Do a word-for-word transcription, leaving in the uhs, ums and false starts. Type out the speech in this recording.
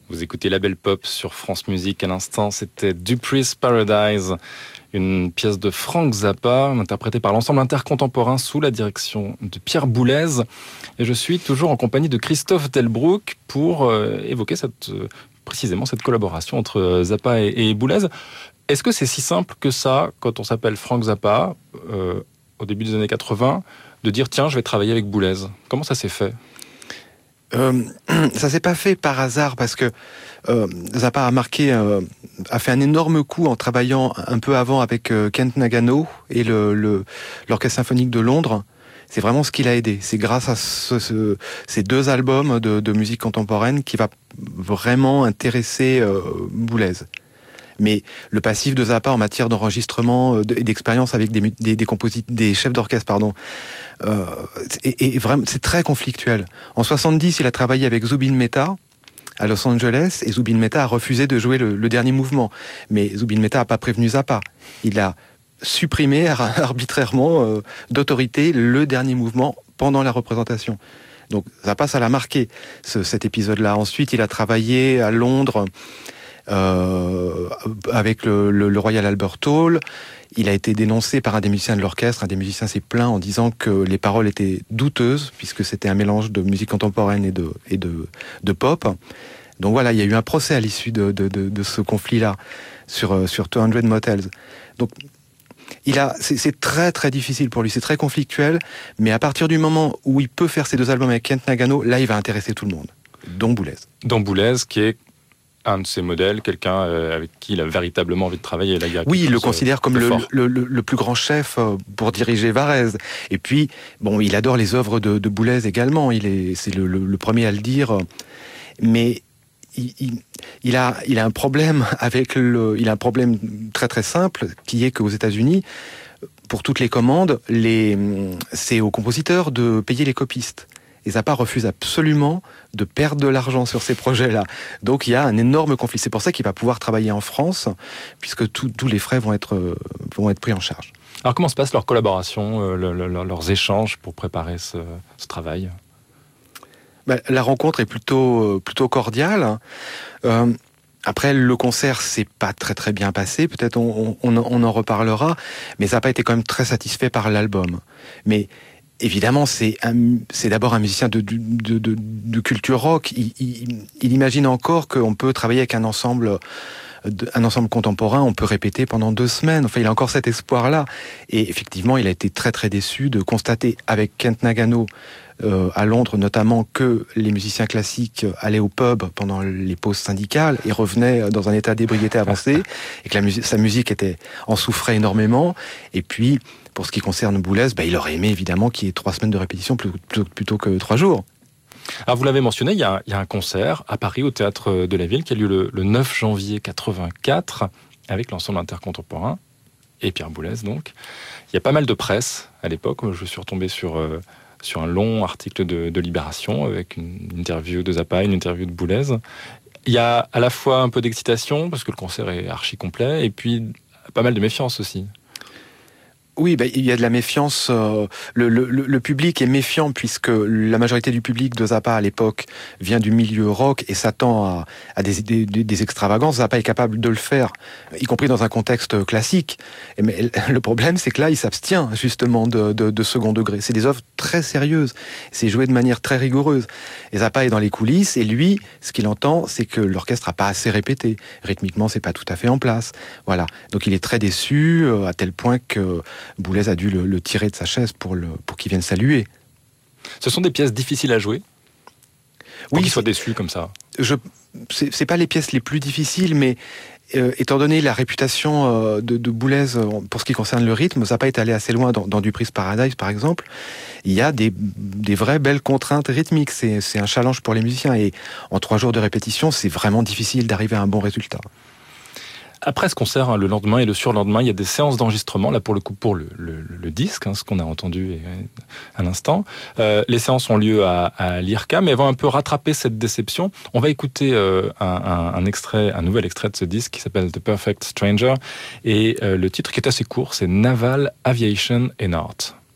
Vous écoutez La Belle Pop sur France Musique. À l'instant, c'était Dupree's Paradise, une pièce de Frank Zappa, interprétée par l'ensemble intercontemporain sous la direction de Pierre Boulez. Et je suis toujours en compagnie de Christophe Delbrück pour euh, évoquer cette, euh, précisément cette collaboration entre Zappa et, et Boulez. Est-ce que c'est si simple que ça, quand on s'appelle Frank Zappa, euh, au début des années quatre-vingts, de dire tiens, je vais travailler avec Boulez? Comment ça s'est fait? Euh, ça s'est pas fait par hasard parce que euh, Zappa a marqué, euh, a fait un énorme coup en travaillant un peu avant avec euh, Kent Nagano et le, le, l'Orchestre Symphonique de Londres. C'est vraiment ce qui l'a aidé. C'est grâce à ce, ce, ces deux albums de, de musique contemporaine qui va vraiment intéresser euh, Boulez. Mais le passif de Zappa en matière d'enregistrement et d'expérience avec des, des, des, composit- des chefs d'orchestre, pardon, euh, est, est vraiment, c'est très conflictuel. En soixante-dix, il a travaillé avec Zubin Mehta à Los Angeles et Zubin Mehta a refusé de jouer le, le dernier mouvement. Mais Zubin Mehta n'a pas prévenu Zappa. Il a supprimé arbitrairement euh, d'autorité le dernier mouvement pendant la représentation. Donc Zappa, ça l'a marqué, ce, cet épisode-là. Ensuite, il a travaillé à Londres Euh, avec le, le, le Royal Albert Hall. Il a été dénoncé par un des musiciens de l'orchestre. Un des musiciens s'est plaint en disant que les paroles étaient douteuses, puisque c'était un mélange de musique contemporaine et de, et de, de pop. Donc voilà, il y a eu un procès à l'issue de, de, de, de ce conflit-là sur, sur deux cents Motels. Donc il a, c'est, c'est très très difficile pour lui, c'est très conflictuel, mais à partir du moment où il peut faire ces deux albums avec Kent Nagano, là il va intéresser tout le monde, dont Boulez. Dont Boulez, qui est un de ses modèles, quelqu'un avec qui il a véritablement envie de travailler. Là, il oui, il le considère comme le, le, le, le plus grand chef pour diriger Varèse. Et puis, bon, il adore les œuvres de, de Boulez également. Il est, c'est le, le, le premier à le dire. Mais il, il, il a, il a un problème avec le, il a un problème très très simple, qui est qu'aux États-Unis, pour toutes les commandes, les, c'est aux compositeurs de payer les copistes. Et Zappa refuse absolument de perdre de l'argent sur ces projets-là. Donc il y a un énorme conflit. C'est pour ça qu'il va pouvoir travailler en France, puisque tous les frais vont être, vont être pris en charge. Alors comment se passe leur collaboration, euh, le, le, leurs échanges pour préparer ce, ce travail? Ben, la rencontre est plutôt, plutôt cordiale. Euh, Après, le concert s'est pas très très bien passé. Peut-être on, on, on en reparlera. Mais Zappa était quand même très satisfait par l'album. Mais évidemment, c'est, un, c'est d'abord un musicien de, de, de, de culture rock. Il, il, il imagine encore qu'on peut travailler avec un ensemble, un ensemble contemporain, on peut répéter pendant deux semaines. Enfin, il a encore cet espoir-là. Et effectivement, il a été très très déçu de constater avec Kent Nagano, euh, à Londres notamment, que les musiciens classiques allaient au pub pendant les pauses syndicales et revenaient dans un état d'ébriété avancé, et que la musique, sa musique était, en souffrait énormément. Et puis, pour ce qui concerne Boulez, bah, il aurait aimé évidemment qu'il y ait trois semaines de répétition plutôt, plutôt que trois jours. Alors vous l'avez mentionné, il y, a, il y a un concert à Paris au Théâtre de la Ville qui a lieu le, le neuf janvier quatre-vingt-quatre avec l'ensemble intercontemporain et Pierre Boulez donc. Il y a pas mal de presse à l'époque. Je suis retombé sur, euh, sur un long article de, de Libération avec une interview de Zappa, une interview de Boulez. Il y a à la fois un peu d'excitation parce que le concert est archi complet et puis pas mal de méfiance aussi. Oui, bah, il y a de la méfiance. Euh, le, le, le public est méfiant puisque la majorité du public de Zappa à l'époque vient du milieu rock et s'attend à, à des, des, des extravagances. Zappa est capable de le faire, y compris dans un contexte classique. Mais le problème, c'est que là, il s'abstient justement de, de, de second degré. C'est des œuvres très sérieuses. C'est joué de manière très rigoureuse. Et Zappa est dans les coulisses et lui, ce qu'il entend, c'est que l'orchestre n'a pas assez répété. Rythmiquement, c'est pas tout à fait en place. Voilà. Donc il est très déçu euh, à tel point que Boulez a dû le, le tirer de sa chaise pour, le, pour qu'il vienne saluer. Ce sont des pièces difficiles à jouer pour oui, qu'il soit déçu comme ça. Je, c'est, c'est pas les pièces les plus difficiles, mais euh, étant donné la réputation euh, de, de Boulez euh, pour ce qui concerne le rythme, ça n'a pas été allé assez loin dans, dans Dupree's Paradise par exemple. Il y a des, des vraies belles contraintes rythmiques. C'est, c'est un challenge pour les musiciens et en trois jours de répétition, c'est vraiment difficile d'arriver à un bon résultat. Après ce concert, hein, le lendemain et le surlendemain, il y a des séances d'enregistrement, là pour le coup pour le, le, le disque, hein, ce qu'on a entendu à l'instant. Euh, les séances ont lieu à, à l'I R C A, mais elles vont un peu rattraper cette déception. On va écouter euh, un, un, un extrait, un nouvel extrait de ce disque qui s'appelle The Perfect Stranger, et euh, le titre qui est assez court, c'est Naval Aviation and Art.